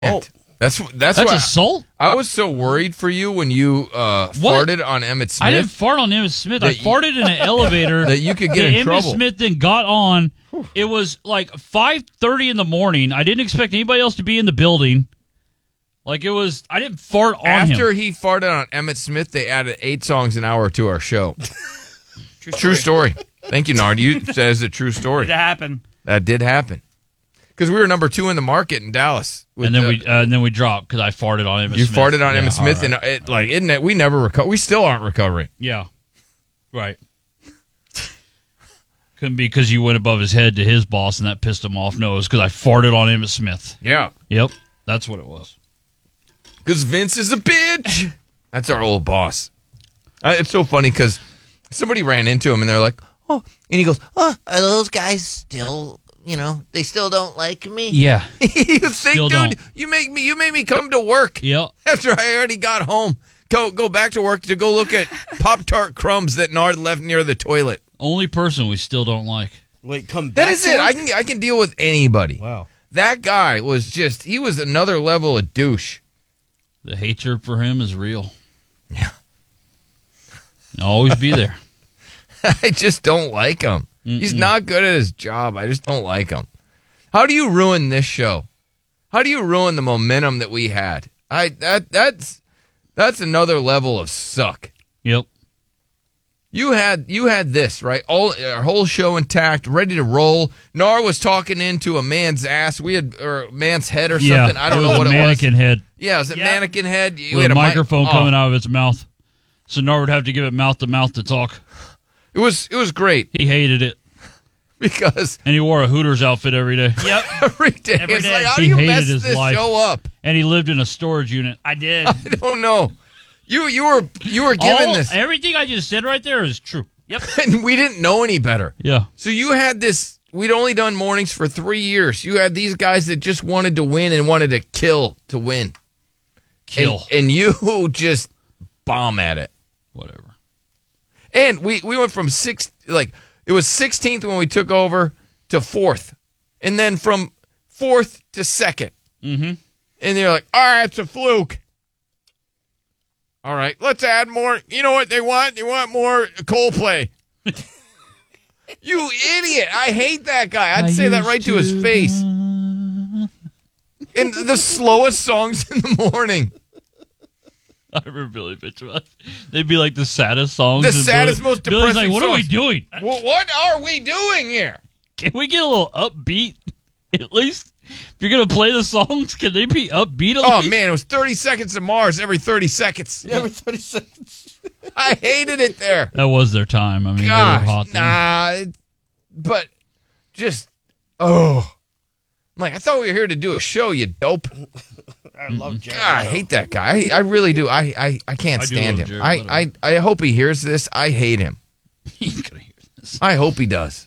Oh, that's why assault. I was so worried for you when you farted on Emmitt Smith. I didn't fart on Emmitt Smith. I farted in an elevator that you could get in trouble. Emmitt Smith then got on. It was like 5:30 in the morning. I didn't expect anybody else to be in the building. Like it was, I didn't fart on him. After he farted on Emmitt Smith, they added 8 songs an hour to our show. True story. Thank you, Nard. You said it's a true story. That happened. That did happen. Because we were number 2 in the market in Dallas. And then we dropped because I farted on Emmitt Smith. You farted on Emmitt Smith, right. And isn't it? We never recover. We still aren't recovering. Yeah. Right. Couldn't be because you went above his head to his boss and that pissed him off. No, it was because I farted on Emmitt Smith. Yeah. Yep. That's what it was. Because Vince is a bitch. That's our old boss. It's so funny because somebody ran into him and they're like, oh, and he goes, oh, are those guys still, they still don't like me? Yeah. You think, dude, don't. You made me come to work. Yep. After I already got home. Go back to work to go look at Pop-Tart crumbs that Nard left near the toilet. Only person we still don't like. Wait, come back. That is it. I can deal with anybody. Wow. That guy he was another level of douche. The hatred for him is real. Yeah. He'll always be there. I just don't like him. He's not good at his job. I just don't like him. How do you ruin this show? How do you ruin the momentum that we had? That's another level of suck. Yep. You had this, right? Our whole show intact, ready to roll. Nar was talking into a man's ass. Or man's head or something. I don't know what it was. Mannequin head. Yeah, it was a mannequin head. With a microphone coming out of its mouth. So Nar would have to give it mouth to mouth to talk. It was great. He hated it. And he wore a Hooters outfit every day. Yep. Every day. It's like, how do you mess this show up? And he lived in a storage unit. I did. I don't know. You were given this. Everything I just said right there is true. Yep. And we didn't know any better. Yeah. So you had this. We'd only done mornings for 3 years. You had these guys that just wanted to win and wanted to kill to win. Kill. And you just bomb at it. Whatever. And we went from it was 16th when we took over to 4th. And then from 4th to 2nd. Mm-hmm. And they're like, all right, it's a fluke. All right, let's add more. You know what they want? They want more Coldplay. You idiot. I hate that guy. I'd say that right to his face. And the slowest songs in the morning. I remember Billy Mitchell. They'd be like the saddest songs. The saddest, most depressing Billy's like, what songs. are we doing? Well, what are we doing here? Can we get a little upbeat at least? If you're going to play the songs, can they be upbeat at least? Oh, man, it was 30 Seconds to Mars every 30 seconds. Every 30 seconds. I hated it there. That was their time. I mean, gosh, they were hot then. But just, I'm like, I thought we were here to do a show, you dope. I love Jared. God, I hate that guy. I really do. I can't stand him. I hope he hears this. I hate him. He's going to hear this. I hope he does.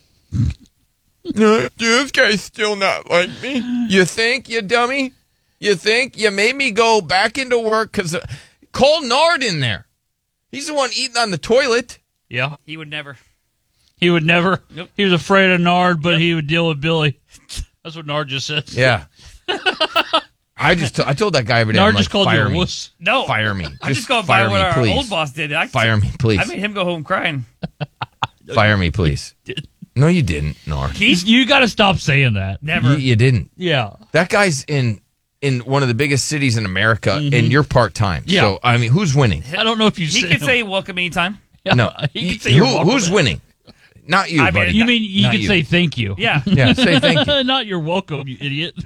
This guy's still not like me. You think, you dummy? You think? You made me go back into work because call Nard in there. He's the one eating on the toilet. Yeah. He would never. Nope. He was afraid of Nard, but he would deal with Billy. That's what Nard just said. Yeah. I told that guy every day, Nard I'm just called fire you a me. wuss. No. Fire me. I'm just going by what our old boss did. Fire me, please. I made him go home crying. Fire me, please. No, you didn't, Nard. You got to stop saying that. Never. You didn't. Yeah. That guy's in one of the biggest cities in America, and you're part-time. Yeah. So, I mean, who's winning? I don't know if you He could say welcome anytime. Yeah, No. he could say you're welcome. Who's winning? Not you, buddy. You mean you Not could say thank you? Yeah. Yeah, say thank you. Not you're welcome, you idiot.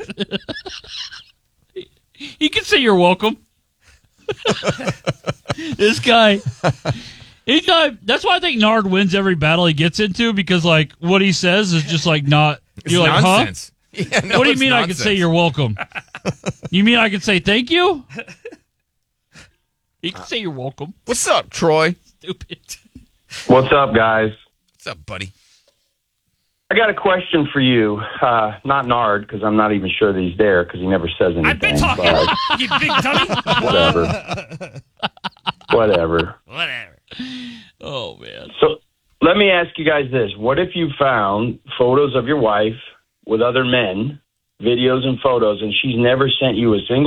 He can say you're welcome. This guy. That's why I think Nard wins every battle he gets into, because like what he says is just like not. It's you're like, nonsense. huh? Yeah, no, what do you it's mean nonsense. I can say you're welcome? You mean I can say thank you? He can say you're welcome. What's up, Troy? Stupid. What's up, guys? What's up, buddy? I got a question for you. Not Nard, because I'm not even sure that he's there, because he never says anything. I've been talking, but you big dummy. Whatever. Oh, man. So let me ask you guys this. What if you found photos of your wife with other men videos and photos, and she's never sent you a single